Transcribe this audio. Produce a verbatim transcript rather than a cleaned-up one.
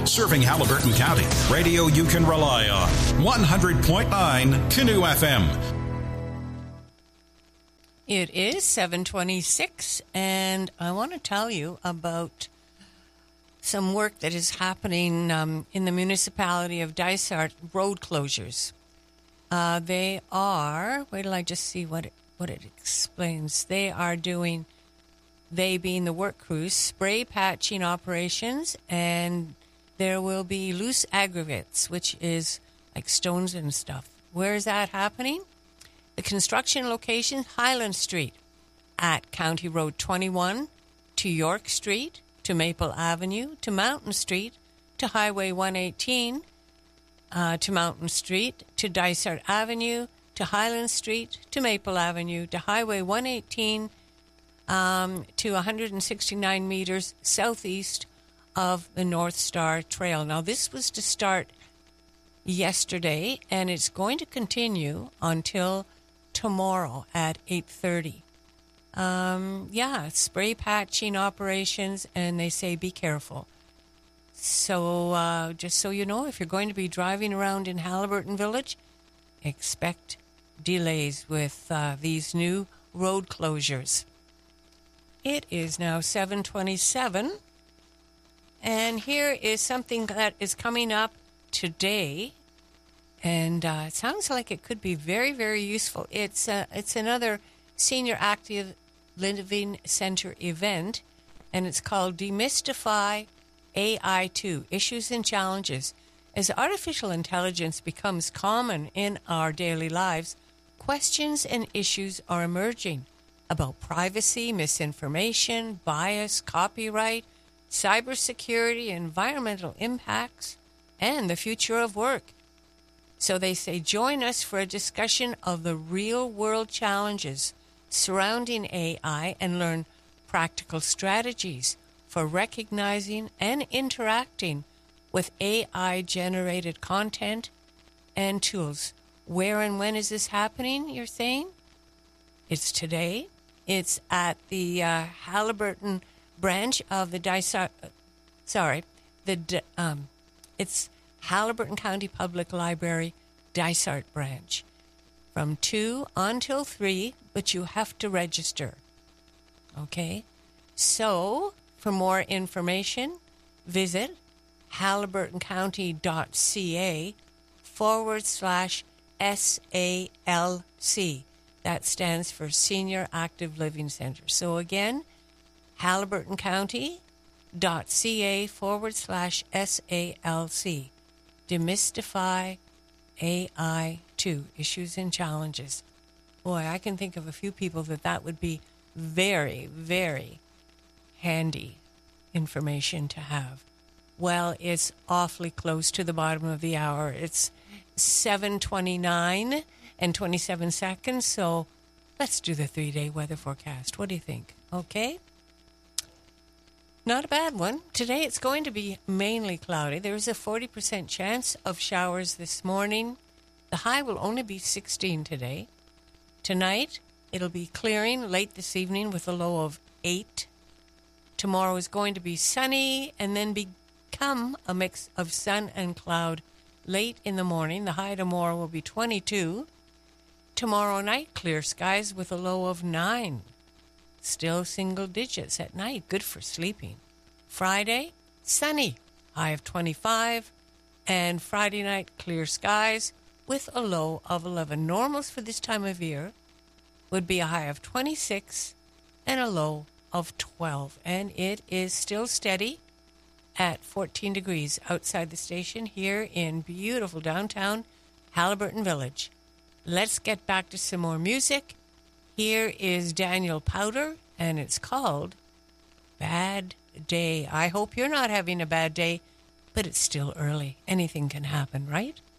Serving Haliburton County. Radio you can rely on. one hundred point nine Canoe F M. It is seven twenty-six, and I want to tell you about some work that is happening um, in the municipality of Dysart, road closures. Uh, they are, wait till I just see what it, what it explains. They are doing, they being the work crews, spray patching operations, and there will be loose aggregates, which is like stones and stuff. Where is that happening? The construction location, Highland Street, at County Road twenty-one, to York Street, to Maple Avenue, to Mountain Street, to Highway one eighteen, uh, to Mountain Street, to Dysart Avenue, to Highland Street, to Maple Avenue, to Highway one eighteen, um, to one hundred sixty-nine meters southeast of the North Star Trail. Now, this was to start yesterday, and it's going to continue until tomorrow at eight thirty. Um, yeah, spray patching operations, and they say be careful. So uh, just so you know, if you're going to be driving around in Haliburton Village, expect delays with uh, these new road closures. It is now seven twenty-seven, and here is something that is coming up today. And uh, it sounds like it could be very, very useful. It's uh, it's another Senior Active Living Center event, and it's called Demystify A I two, Issues and Challenges. As artificial intelligence becomes common in our daily lives, questions and issues are emerging about privacy, misinformation, bias, copyright, cybersecurity, environmental impacts, and the future of work. So they say, join us for a discussion of the real-world challenges surrounding A I and learn practical strategies for recognizing and interacting with A I-generated content and tools. Where and when is this happening, you're saying? It's today. It's at the uh, Haliburton branch of the Dysart, sorry, the um, it's Haliburton County Public Library, Dysart branch, from two until three, but you have to register. Okay? So, for more information, visit haliburtoncounty.ca forward slash S A L C. That stands for Senior Active Living Center. So again, haliburtoncounty.ca forward slash S A L C. Demystify A I two, Issues and Challenges. Boy, I can think of a few people that that would be very, very handy information to have. Well, it's awfully close to the bottom of the hour. It's seven twenty-nine and twenty-seven seconds, so let's do the three-day weather forecast. What do you think? Okay? Not a bad one. Today it's going to be mainly cloudy. There is a forty percent chance of showers this morning. The high will only be sixteen today. Tonight it'll be clearing late this evening with a low of eight. Tomorrow is going to be sunny and then become a mix of sun and cloud late in the morning. The high tomorrow will be twenty-two. Tomorrow night, clear skies with a low of nine. Still single digits at night, good for sleeping. Friday, sunny, high of twenty-five. And Friday night, clear skies with a low of eleven. Normals for this time of year would be a high of twenty-six and a low of twelve. And it is still steady at fourteen degrees outside the station here in beautiful downtown Haliburton Village. Let's get back to some more music. Here is Daniel Powter, and it's called Bad Day. I hope you're not having a bad day, but it's still early. Anything can happen, right?